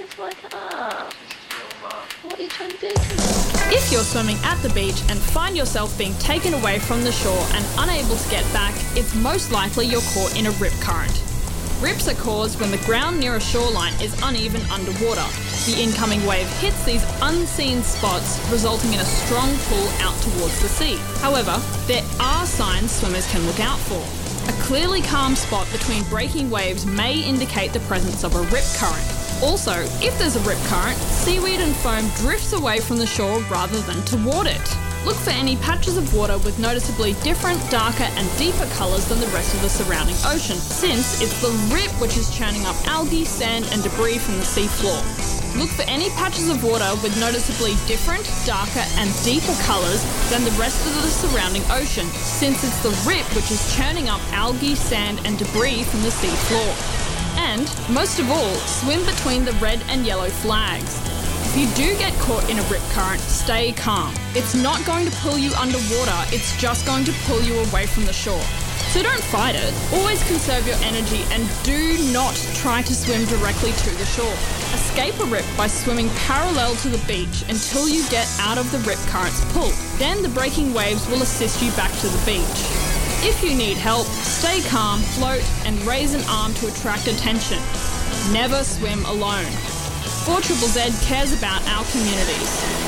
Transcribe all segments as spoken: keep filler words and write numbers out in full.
It's like, ah, what are you trying to do to me? If you're swimming at the beach and find yourself being taken away from the shore and unable to get back, it's most likely you're caught in a rip current. Rips are caused when the ground near a shoreline is uneven underwater. The incoming wave hits these unseen spots, resulting in a strong pull out towards the sea. However, there are signs swimmers can look out for. A clearly calm spot between breaking waves may indicate the presence of a rip current. Also, if there's a rip current, seaweed and foam drifts away from the shore rather than toward it. Look for any patches of water with noticeably different, darker and deeper colours than the rest of the surrounding ocean, since it's the rip which is churning up algae, sand and debris from the sea floor. Look for any patches of water with noticeably different, darker and deeper colours than the rest of the surrounding ocean, since it's the rip which is churning up algae, sand and debris from the sea floor. And, most of all, swim between the red and yellow flags. If you do get caught in a rip current, stay calm. It's not going to pull you underwater, it's just going to pull you away from the shore. So don't fight it. Always conserve your energy and do not try to swim directly to the shore. Escape a rip by swimming parallel to the beach until you get out of the rip current's pull. Then the breaking waves will assist you back to the beach. If you need help, stay calm, float and raise an arm to attract attention. Never swim alone. four Z Z Z cares about our communities.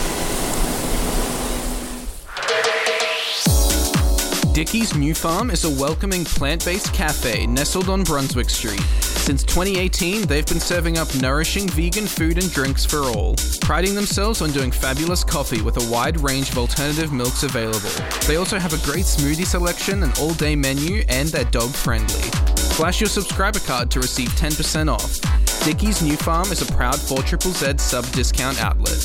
Dickie's New Farm is a welcoming plant-based cafe nestled on Brunswick Street. Since twenty eighteen, they've been serving up nourishing vegan food and drinks for all, priding themselves on doing fabulous coffee with a wide range of alternative milks available. They also have a great smoothie selection, an all-day menu, and they're dog-friendly. Flash your subscriber card to receive ten percent off. Dickie's New Farm is a proud four Z Z Z sub-discount outlet.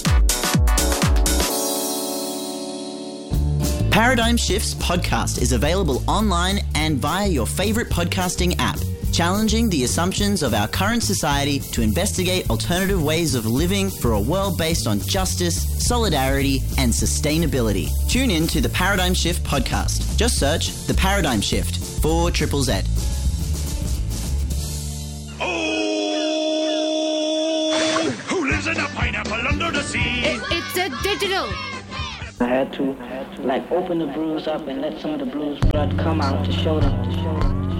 Paradigm Shifts podcast is available online and via your favourite podcasting app, challenging the assumptions of our current society to investigate alternative ways of living for a world based on justice, solidarity and sustainability. Tune in to the Paradigm Shift podcast. Just search The Paradigm Shift for Triple Z. Oh! Who lives in a pineapple under the sea? It, it's a digital. I had to, like, open the bruise up and let some of the blues blood come out to show them. To show them.